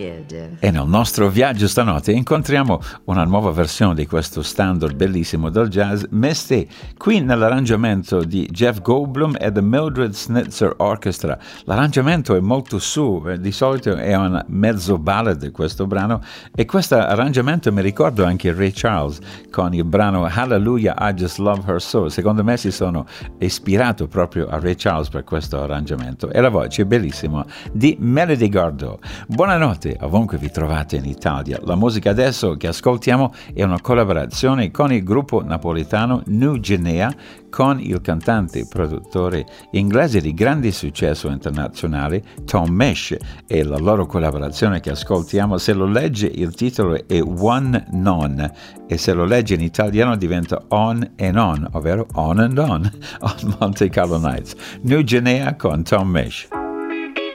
Dear. E nel nostro viaggio stanotte incontriamo una nuova versione di questo standard bellissimo del jazz, Misty, qui nell'arrangiamento di Jeff Goldblum e The Mildred Snitzer Orchestra. L'arrangiamento è molto su, di solito è un mezzo ballad questo brano, e questo arrangiamento mi ricordo anche Ray Charles con il brano Hallelujah I Just Love Her So. Secondo me si sono ispirato proprio a Ray Charles per questo arrangiamento, e la voce è bellissima di Melody Gardot. Buonanotte ovunque vi trovate in Italia. La musica adesso che ascoltiamo è una collaborazione con il gruppo napoletano New Guinea con il cantante e produttore inglese di grande successo internazionale Tom Misch, e la loro collaborazione che ascoltiamo, se lo legge il titolo è One Non, e se lo legge in italiano diventa On and On, ovvero On and On Monte Carlo Nights. New Guinea con Tom Misch.